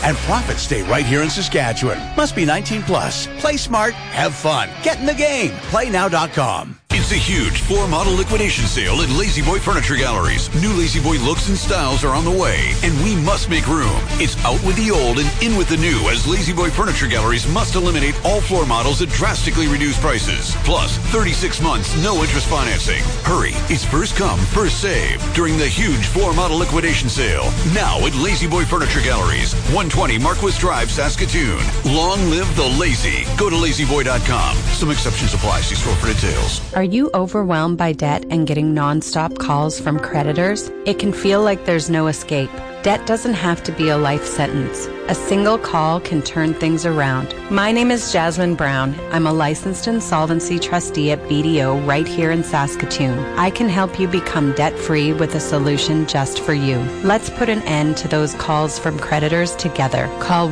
And profits stay right here in Saskatchewan. Must be 19 plus. Play smart, have fun, get in the game. PlayNow.com. It's a huge floor model liquidation sale at Lazy Boy Furniture Galleries. New Lazy Boy looks and styles are on the way, and we must make room. It's out with the old and in with the new, as Lazy Boy Furniture Galleries must eliminate all floor models at drastically reduced prices. Plus, 36 months, no interest financing. Hurry, it's first come, first save during the huge floor model liquidation sale. Now at Lazy Boy Furniture Galleries, 120 Marquis Drive, Saskatoon. Long live the lazy. Go to lazyboy.com. Some exceptions apply. See store for details. Are you overwhelmed by debt and getting non-stop calls from creditors? It can feel like there's no escape. Debt doesn't have to be a life sentence. A single call can turn things around. My name is Jasmine Brown. I'm a licensed insolvency trustee at BDO right here in Saskatoon. I can help you become debt-free with a solution just for you. Let's put an end to those calls from creditors together. Call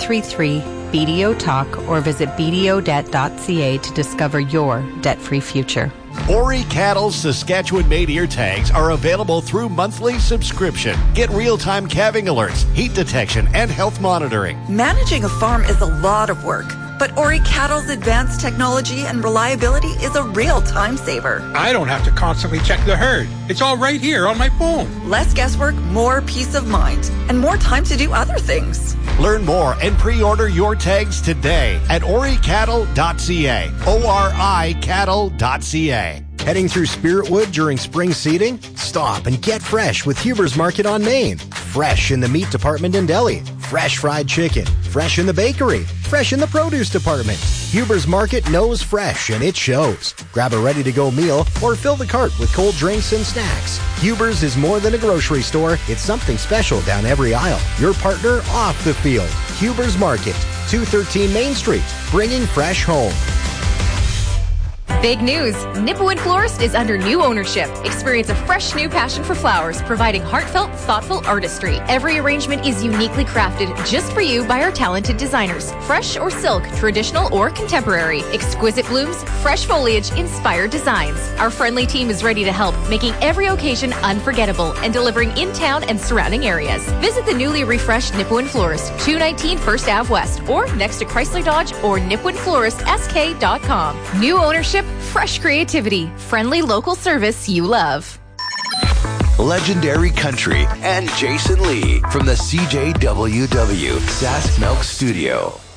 1-833-BDO Talk or visit bdodebt.ca to discover your debt-free future. Ori Cattle's Saskatchewan-made ear tags are available through monthly subscription. Get real-time calving alerts, heat detection, and health monitoring. Managing a farm is a lot of work, but Ori Cattle's advanced technology and reliability is a real time saver. I don't have to constantly check the herd. It's all right here on my phone. Less guesswork, more peace of mind, and more time to do other things. Learn more and pre-order your tags today at oricattle.ca. O-R-I cattle.ca. Heading through Spiritwood during spring seeding? Stop and get fresh with Huber's Market on Main. Fresh in the meat department in Delhi. Fresh fried chicken. Fresh in the bakery. Fresh in the produce department. Huber's Market knows fresh, and it shows. Grab a ready-to-go meal or fill the cart with cold drinks and snacks. Huber's is more than a grocery store. It's something special down every aisle. Your partner off the field. Huber's Market, 213 Main Street, bringing fresh home. Big news! Nipawin Florist is under new ownership. Experience a fresh new passion for flowers, providing heartfelt, thoughtful artistry. Every arrangement is uniquely crafted just for you by our talented designers. Fresh or silk, traditional or contemporary. Exquisite blooms, fresh foliage, inspired designs. Our friendly team is ready to help, making every occasion unforgettable and delivering in town and surrounding areas. Visit the newly refreshed Nipawin Florist, 219 First Ave West, or next to Chrysler Dodge or nipawinfloristsk.com. New ownership, fresh creativity, friendly local service you love. Legendary Country and Jason Lee from the CJWW Sask Milk Studio.